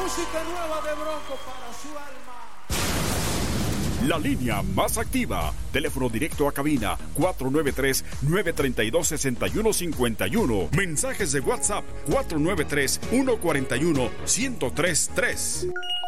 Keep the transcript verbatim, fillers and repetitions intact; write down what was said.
música nueva de Bronco para su alma. La línea más activa. Teléfono directo a cabina cuatro nueve tres, nueve tres dos, seis uno cinco uno. Mensajes de WhatsApp cuatro nueve tres, uno cuatro uno, uno cero tres tres.